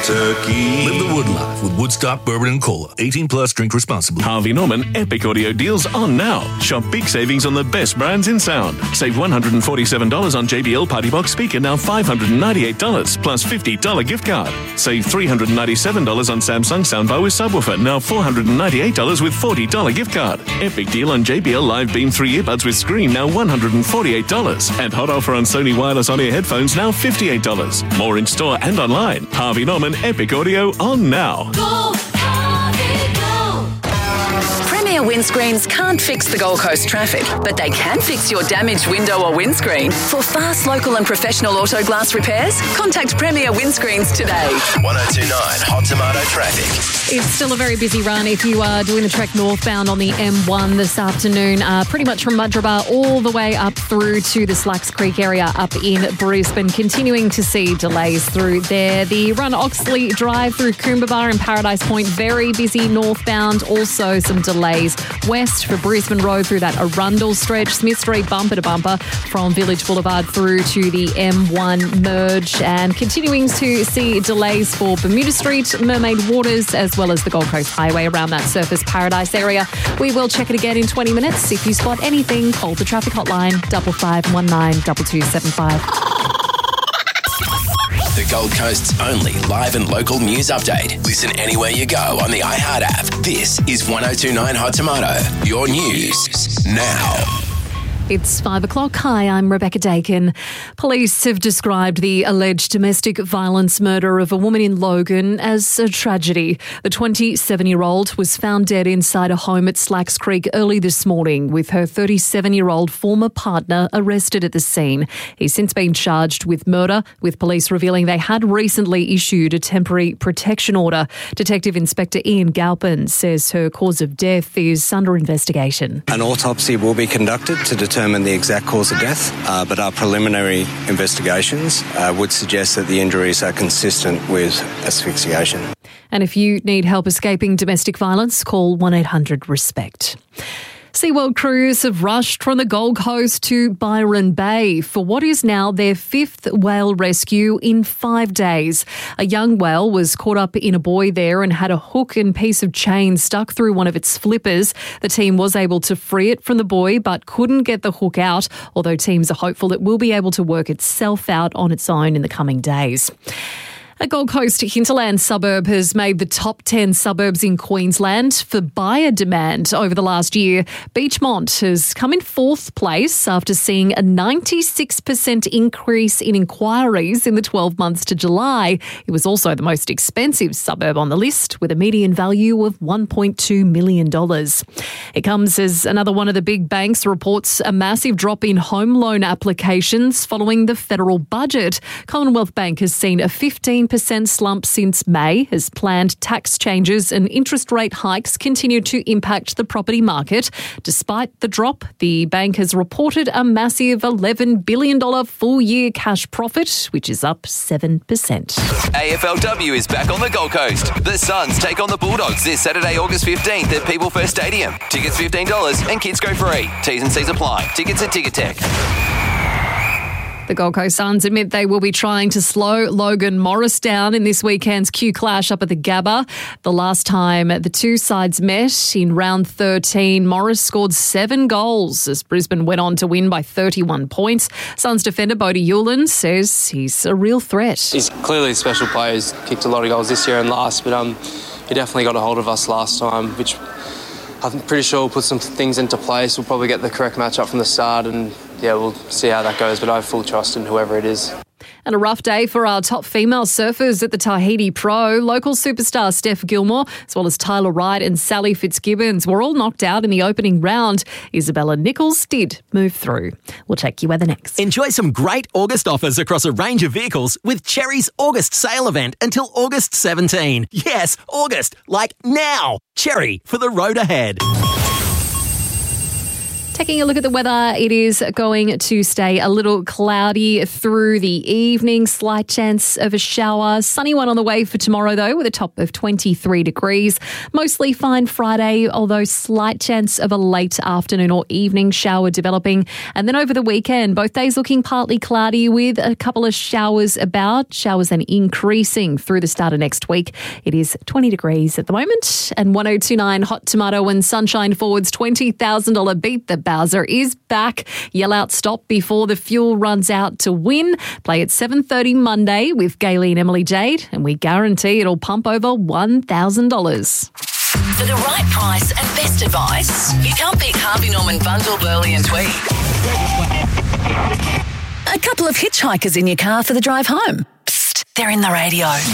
Kentucky. Live the wood life with Woodstock Bourbon and Cola. 18 plus, drink responsibly. Harvey Norman Epic Audio deals on now. Shop big savings on the best brands in sound. Save $147 on JBL Party Box speaker, now $598 plus $50 gift card. Save $397 on Samsung soundbar with subwoofer, now $498 with $40 gift card. Epic deal on JBL Live Beam 3 earbuds with screen, now $148. And hot offer on Sony wireless on-ear headphones, now $58. More in store and online. Harvey Norman Epic Audio on now. Go, Harvey, go. Premier Windscreens can't fix the Gold Coast traffic, but they can fix your damaged window or windscreen. For fast, local and professional auto glass repairs, contact Premier Windscreens today. 1029 Hot Tomato Traffic. It's still a very busy run if you are doing the trek northbound on the M1 this afternoon, pretty much from Mudgeeraba all the way up through to the Slacks Creek area up in Brisbane. Continuing to see delays through there. The run Oxley Drive through Coombaba and Paradise Point, very busy northbound. Also some delays west for Brisbane Road through that Arundel stretch. Smith Street bumper to bumper from Village Boulevard through to the M1 merge. And continuing to see delays for Bermuda Street, Mermaid Waters, as well as the Gold Coast Highway around that Surfers Paradise area. We will check it again in 20 minutes. If you spot anything, call the traffic hotline 5519 2275. The Gold Coast's only live and local news update. Listen anywhere you go on the iHeart app. This is 1029 Hot Tomato. Your news now. It's 5 o'clock. Hi, I'm Rebecca Dakin. Police have described the alleged domestic violence murder of a woman in Logan as a tragedy. The 27-year-old was found dead inside a home at Slacks Creek early this morning, with her 37-year-old former partner arrested at the scene. He's since been charged with murder, with police revealing they had recently issued a temporary protection order. Detective Inspector Ian Galpin says her cause of death is under investigation. An autopsy will be conducted to determine the exact cause of death, but our preliminary investigations would suggest that the injuries are consistent with asphyxiation. And if you need help escaping domestic violence, call 1-800-RESPECT. SeaWorld crews have rushed from the Gold Coast to Byron Bay for what is now their fifth whale rescue in 5 days. A young whale was caught up in a buoy there and had a hook and piece of chain stuck through one of its flippers. The team was able to free it from the buoy but couldn't get the hook out, although teams are hopeful it will be able to work itself out on its own in the coming days. A Gold Coast hinterland suburb has made the top 10 suburbs in Queensland for buyer demand over the last year. Beechmont has come in fourth place after seeing a 96% increase in inquiries in the 12 months to July. It was also the most expensive suburb on the list, with a median value of $1.2 million. It comes as another one of the big banks reports a massive drop in home loan applications following the federal budget. Commonwealth Bank has seen a 15% slump since May as planned tax changes and interest rate hikes continue to impact the property market. Despite the drop, the bank has reported a massive $11 billion full-year cash profit, which is up 7%. AFLW is back on the Gold Coast. The Suns take on the Bulldogs this Saturday, August 15th at People First Stadium. Tickets $15 and kids go free. T's and C's apply. Tickets at Ticketek. The Gold Coast Suns admit they will be trying to slow Logan Morris down in this weekend's Q Clash up at the Gabba. The last time the two sides met in round 13, Morris scored 7 goals as Brisbane went on to win by 31 points. Suns defender Bodie Hewland says he's a real threat. He's clearly a special player. He's kicked a lot of goals this year and last, but he definitely got a hold of us last time, which I'm pretty sure will put some things into place. We'll probably get the correct matchup from the start and we'll see how that goes, but I have full trust in whoever it is. And a rough day for our top female surfers at the Tahiti Pro. Local superstar Steph Gilmore, as well as Tyler Wright and Sally Fitzgibbons, were all knocked out in the opening round. Isabella Nichols did move through. We'll check you weather next. Enjoy some great August offers across a range of vehicles with Chery's August sale event until August 17. Yes, August, like now. Chery, for the road ahead. Taking a look at the weather, it is going to stay a little cloudy through the evening. Slight chance of a shower. Sunny one on the way for tomorrow, though, with a top of 23 degrees. Mostly fine Friday, although slight chance of a late afternoon or evening shower developing. And then over the weekend, both days looking partly cloudy with a couple of showers about. Showers then increasing through the start of next week. It is 20 degrees at the moment. And 102.9 Hot Tomato and Sunshine Forward's $20,000 beat the Bowser is back. Yell out stop before the fuel runs out to win. Play at 7:30 Monday with Gaylene and Emily Jade, and we guarantee it'll pump over $1,000. For the right price and best advice, you can't beat Harvey Norman Bundle, Burley and Tweed. A couple of hitchhikers in your car for the drive home. Psst, they're in the radio.